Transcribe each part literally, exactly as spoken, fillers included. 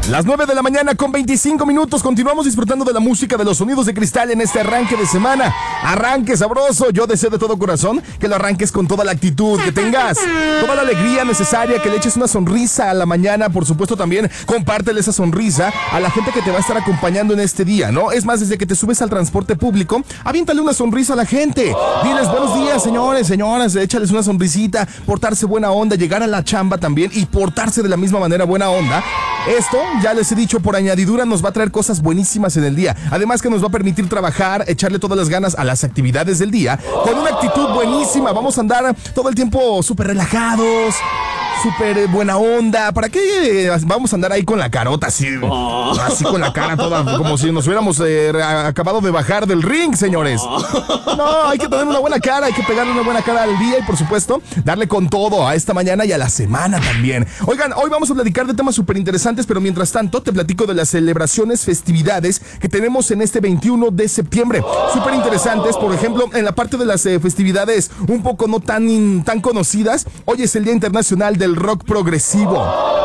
Las nueve de la mañana con veinticinco minutos. Continuamos disfrutando de la música de los sonidos de cristal en este arranque de semana. Arranque sabroso. Yo deseo de todo corazón que lo arranques con toda la actitud, que tengas toda la alegría necesaria, que le eches una sonrisa a la mañana. Por supuesto, también compártele esa sonrisa a la gente que te va a estar acompañando en este día, ¿no? Es más, desde que te subes al transporte público, aviéntale una sonrisa a la gente. Diles buenos días, señores, señoras, échales una sonrisita, portarse buena onda, llegar a la chamba también y portarse de la misma manera buena onda. Esto, ya les he dicho, por añadidura nos va a traer cosas buenísimas en el día. Además que nos va a permitir trabajar, echarle todas las ganas a las actividades del día con una actitud buenísima. Vamos a andar todo el tiempo súper relajados, súper buena onda. ¿Para qué vamos a andar ahí con la carota así? Oh. Así con la cara toda, como si nos hubiéramos eh, acabado de bajar del ring, señores. Oh. No, hay que tener una buena cara, hay que pegarle una buena cara al día y, por supuesto, darle con todo a esta mañana y a la semana también. Oigan, hoy vamos a platicar de temas súper interesantes, pero mientras tanto te platico de las celebraciones, festividades que tenemos en este veintiuno de septiembre. Súper interesantes, por ejemplo, en la parte de las eh, festividades un poco no tan, tan conocidas, hoy es el Día Internacional del Rock Progresivo.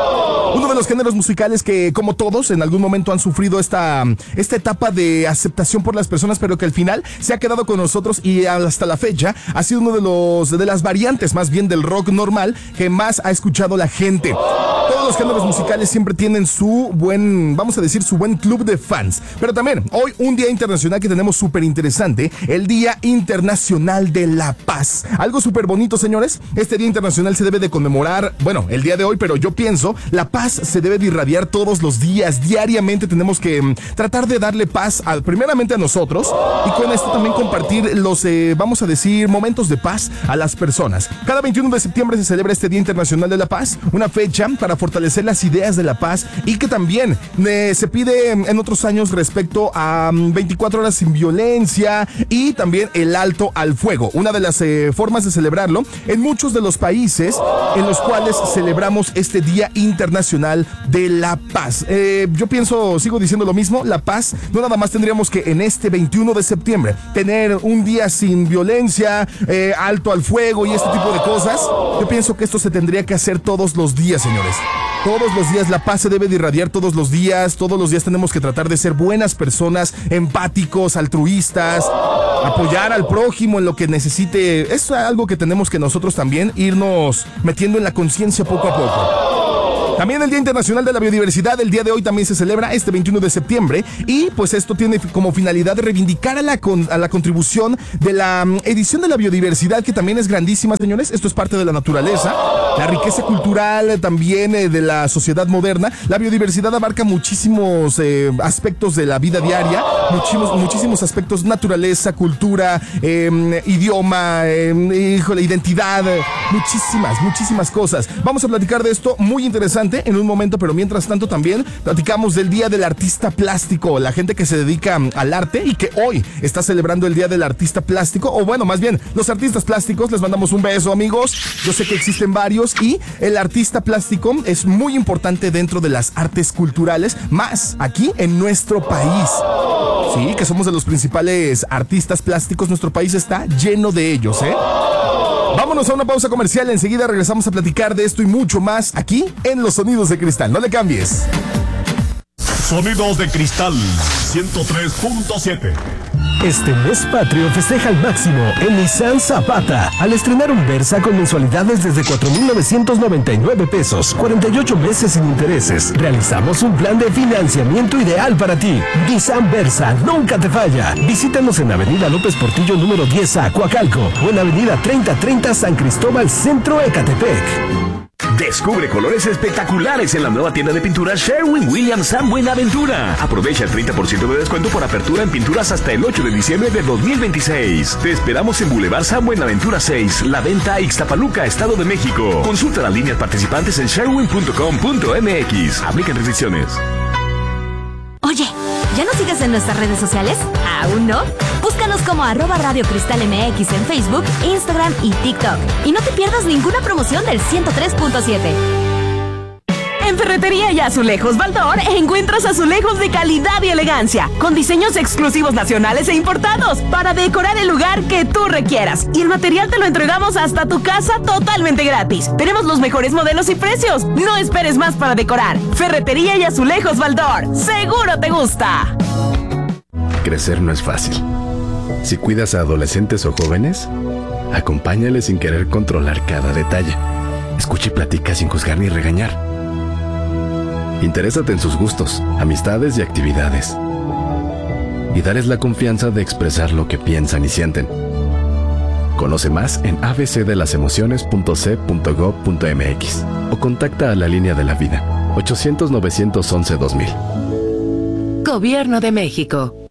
Uno de los géneros musicales que, como todos, en algún momento han sufrido esta, esta etapa de aceptación por las personas, pero que al final se ha quedado con nosotros y hasta la fecha ha sido uno de los de las variantes más bien del rock normal que más ha escuchado la gente. Todos los géneros musicales siempre tienen su buen, vamos a decir, su buen club de fans. Pero también, hoy un día internacional que tenemos súper interesante, el Día Internacional de la Paz. Algo súper bonito, señores. Este Día Internacional se debe de conmemorar, bueno, el día de hoy, pero yo pienso, la paz se debe de irradiar todos los días, diariamente tenemos que um, tratar de darle paz a, primeramente a nosotros y con esto también compartir los, eh, vamos a decir, momentos de paz a las personas. Cada veintiuno de septiembre se celebra este Día Internacional de la Paz, una fecha para fortalecer las ideas de la paz y que también eh, se pide en otros años respecto a um, veinticuatro horas sin violencia y también el alto al fuego. Una de las eh, formas de celebrarlo en muchos de los países en los cuales celebramos este Día Internacional de la Paz. Eh, yo pienso, sigo diciendo lo mismo, la paz, no nada más tendríamos que en este veintiuno de septiembre tener un día sin violencia, eh, alto al fuego y este tipo de cosas. Yo pienso que esto se tendría que hacer todos los días, señores. Todos los días la paz se debe de irradiar todos los días, todos los días tenemos que tratar de ser buenas personas, empáticos, altruistas, apoyar al prójimo en lo que necesite. Es algo que tenemos que nosotros también irnos metiendo en la conciencia poco a poco. También el Día Internacional de la Biodiversidad, el día de hoy también se celebra este veintiuno de septiembre y pues esto tiene como finalidad de reivindicar a la, con, a la contribución de la um, edición de la biodiversidad, que también es grandísima, señores. Esto es parte de la naturaleza, la riqueza cultural también eh, de la sociedad moderna. La biodiversidad abarca muchísimos eh, aspectos de la vida diaria, muchísimos, muchísimos aspectos, naturaleza, cultura, eh, idioma, eh, híjole, identidad, eh, muchísimas, muchísimas cosas. Vamos a platicar de esto muy interesante en un momento, pero mientras tanto también platicamos del Día del Artista Plástico, la gente que se dedica al arte y que hoy está celebrando el Día del Artista Plástico, o bueno, más bien, los artistas plásticos. Les mandamos un beso, amigos. Yo sé que existen varios y el artista plástico es muy importante dentro de las artes culturales, más aquí en nuestro país. Sí, que somos de los principales artistas plásticos, nuestro país está lleno de ellos, ¿eh? Vámonos a una pausa comercial, enseguida regresamos a platicar de esto y mucho más aquí en Los Sonidos de Cristal. No le cambies. Sonidos de Cristal ciento tres punto siete. Este mes patrio festeja al máximo en Nissan Zapata al estrenar un Versa con mensualidades desde cuatro mil novecientos noventa y nueve pesos, cuarenta y ocho meses sin intereses. Realizamos un plan de financiamiento ideal para ti. Nissan Versa nunca te falla. Visítanos en Avenida López Portillo número diez A, Coacalco, o en Avenida treinta treinta San Cristóbal, Centro, Ecatepec. Descubre colores espectaculares en la nueva tienda de pinturas Sherwin-Williams en Buenaventura. Aprovecha el treinta por ciento de descuento por apertura en pinturas hasta el ocho de diciembre de dos mil veintiséis. Te esperamos en Boulevard San Buenaventura seis, La Venta, Ixtapaluca, Estado de México. Consulta las líneas participantes en sherwin punto com punto m x. Aplican restricciones. Oye, ¿ya nos sigues en nuestras redes sociales? ¿Aún no? Búscanos como arroba Radio Cristal M X en Facebook, Instagram y TikTok. Y no te pierdas ninguna promoción del ciento tres punto siete. En Ferretería y Azulejos Baldor encuentras azulejos de calidad y elegancia, con diseños exclusivos nacionales e importados, para decorar el lugar que tú requieras. Y el material te lo entregamos hasta tu casa totalmente gratis. Tenemos los mejores modelos y precios. No esperes más para decorar. Ferretería y Azulejos Baldor. ¡Seguro te gusta! Crecer no es fácil. Si cuidas a adolescentes o jóvenes, acompáñales sin querer controlar cada detalle. Escucha y platica sin juzgar ni regañar. Interésate en sus gustos, amistades y actividades. Y dales la confianza de expresar lo que piensan y sienten. Conoce más en a b c de las emociones punto c punto gov punto m x o contacta a la línea de la vida ochocientos, novecientos once, dos mil. Gobierno de México.